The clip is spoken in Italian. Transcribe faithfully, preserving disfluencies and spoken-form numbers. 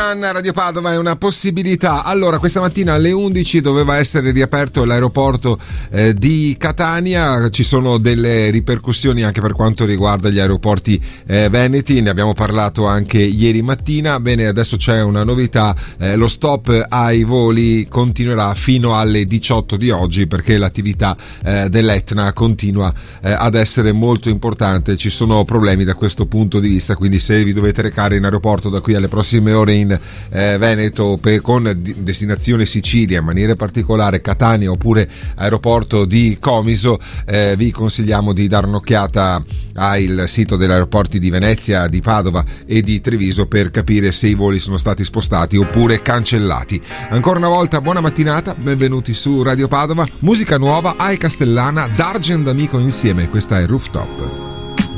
One, Radio Padova è una possibilità. Allora, questa mattina alle undici doveva essere riaperto l'aeroporto eh, di Catania. Ci sono delle ripercussioni anche per quanto riguarda gli aeroporti eh, veneti, ne abbiamo parlato anche ieri mattina. Bene, adesso c'è una novità, eh, lo stop ai voli continuerà fino alle diciotto di oggi, perché l'attività eh, dell'Etna continua eh, ad essere molto importante. Ci sono problemi da questo punto di vista, quindi se vi dovete recare in aeroporto da qui alle prossime ore in eh, Veneto per, con di, destinazione Sicilia, in maniera particolare Catania oppure aeroporto di Comiso, eh, vi consigliamo di dare un'occhiata al sito degli aeroporti di Venezia, di Padova e di Treviso per capire se i voli sono stati spostati oppure cancellati. Ancora una volta buona mattinata, benvenuti su Radio Padova. Musica nuova, Ai Castellana, D'Argent Amico insieme, questa è Rooftop.